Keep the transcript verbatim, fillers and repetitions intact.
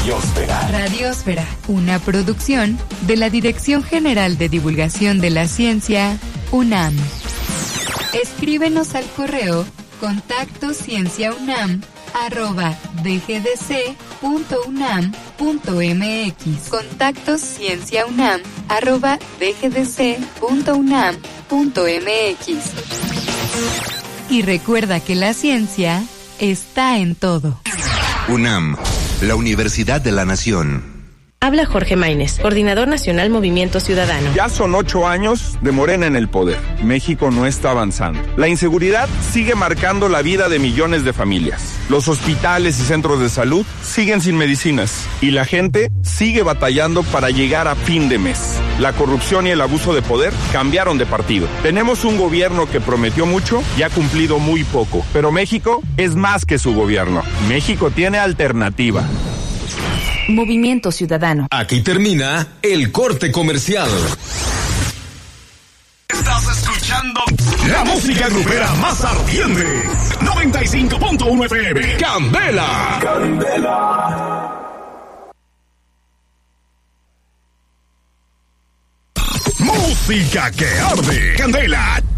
Radiósfera. Radiósfera, una producción de la Dirección General de Divulgación de la Ciencia, UNAM. Escríbenos al correo contacto cienciaunam arroba dgdc.unam.mx. Contacto cienciaunam arroba dgdc.unam.mx. Y recuerda que la ciencia está en todo. UNAM, la Universidad de la Nación. Habla Jorge Maínez, Coordinador Nacional Movimiento Ciudadano. Ya son ocho años de Morena en el poder. México no está avanzando. La inseguridad sigue marcando la vida de millones de familias. Los hospitales y centros de salud siguen sin medicinas. Y la gente sigue batallando para llegar a fin de mes. La corrupción y el abuso de poder cambiaron de partido. Tenemos un gobierno que prometió mucho y ha cumplido muy poco. Pero México es más que su gobierno. México tiene alternativa. Movimiento Ciudadano. Aquí termina el corte comercial. Estás escuchando la música grupera más ardiente. noventa y cinco punto uno F M. Candela. Candela. Música que arde. Candela.